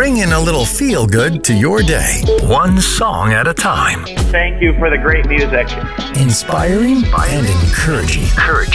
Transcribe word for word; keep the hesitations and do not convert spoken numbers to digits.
bringing a little feel-good to your day, one song at a time. Thank you for the great music. Inspiring and encouraging.